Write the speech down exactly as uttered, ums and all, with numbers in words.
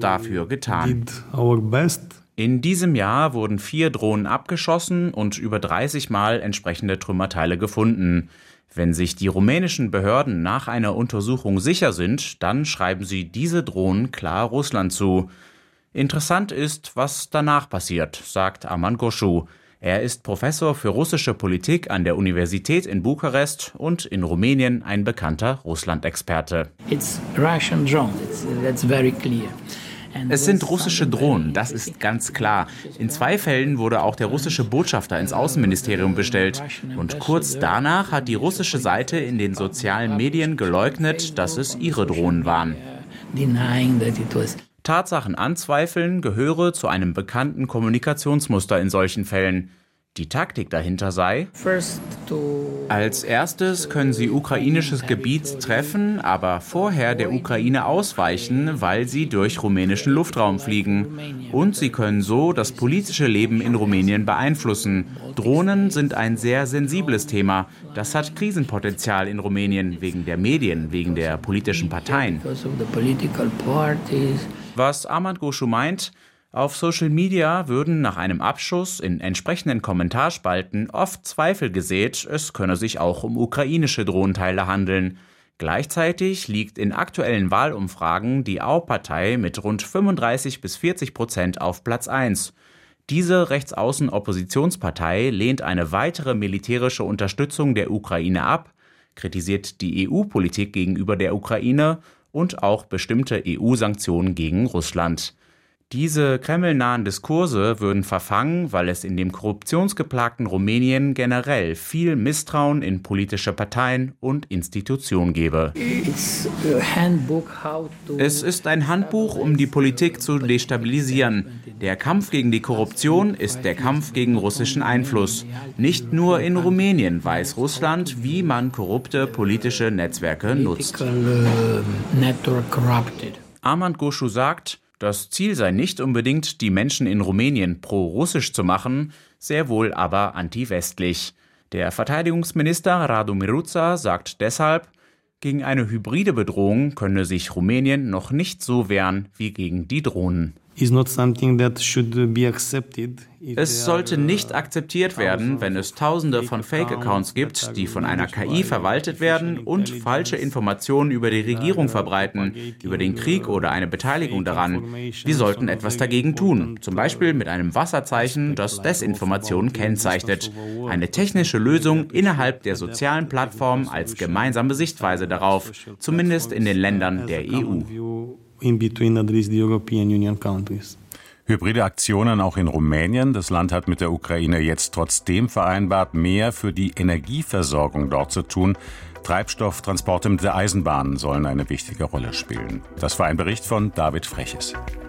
dafür getan. In diesem Jahr wurden vier Drohnen abgeschossen und über dreißig Mal entsprechende Trümmerteile gefunden. Wenn sich die rumänischen Behörden nach einer Untersuchung sicher sind, dann schreiben sie diese Drohnen klar Russland zu. Interessant ist, was danach passiert, sagt Arman Goșu. Er ist Professor für russische Politik an der Universität in Bukarest und in Rumänien ein bekannter Russland-Experte. It's Russian drones. It's, that's very clear. Es sind russische Drohnen, das ist ganz klar. In zwei Fällen wurde auch der russische Botschafter ins Außenministerium bestellt. Und kurz danach hat die russische Seite in den sozialen Medien geleugnet, dass es ihre Drohnen waren. Tatsachen anzweifeln gehöre zu einem bekannten Kommunikationsmuster in solchen Fällen. Die Taktik dahinter sei: Als erstes können sie ukrainisches Gebiet treffen, aber vorher der Ukraine ausweichen, weil sie durch rumänischen Luftraum fliegen. Und sie können so das politische Leben in Rumänien beeinflussen. Drohnen sind ein sehr sensibles Thema. Das hat Krisenpotenzial in Rumänien, wegen der Medien, wegen der politischen Parteien. Was Arman Goșu meint: Auf Social Media würden nach einem Abschuss in entsprechenden Kommentarspalten oft Zweifel gesät, es könne sich auch um ukrainische Drohnenteile handeln. Gleichzeitig liegt in aktuellen Wahlumfragen die A U Partei mit rund fünfunddreißig bis vierzig Prozent auf Platz eins. Diese Rechtsaußen-Oppositionspartei lehnt eine weitere militärische Unterstützung der Ukraine ab, kritisiert die E U-Politik gegenüber der Ukraine und auch bestimmte E U-Sanktionen gegen Russland. Diese kremlnahen Diskurse würden verfangen, weil es in dem korruptionsgeplagten Rumänien generell viel Misstrauen in politische Parteien und Institutionen gebe. Es ist ein Handbuch, um die Politik zu destabilisieren. Der Kampf gegen die Korruption ist der Kampf gegen russischen Einfluss. Nicht nur in Rumänien weiß Russland, wie man korrupte politische Netzwerke nutzt. Arman Goșu sagt, das Ziel sei nicht unbedingt, die Menschen in Rumänien pro-russisch zu machen, sehr wohl aber anti-westlich. Der Verteidigungsminister Radu Miruța sagt deshalb, gegen eine hybride Bedrohung könne sich Rumänien noch nicht so wehren wie gegen die Drohnen. Es sollte nicht akzeptiert werden, wenn es Tausende von Fake-Accounts gibt, die von einer K I verwaltet werden und falsche Informationen über die Regierung verbreiten, über den Krieg oder eine Beteiligung daran. Wir sollten etwas dagegen tun, zum Beispiel mit einem Wasserzeichen, das Desinformation kennzeichnet. Eine technische Lösung innerhalb der sozialen Plattformen als gemeinsame Sichtweise darauf, zumindest in den Ländern der E U. In between at least the European Union countries. Hybride Aktionen auch in Rumänien. Das Land hat mit der Ukraine jetzt trotzdem vereinbart, mehr für die Energieversorgung dort zu tun. Treibstofftransporte mit der Eisenbahn sollen eine wichtige Rolle spielen. Das war ein Bericht von David Freches.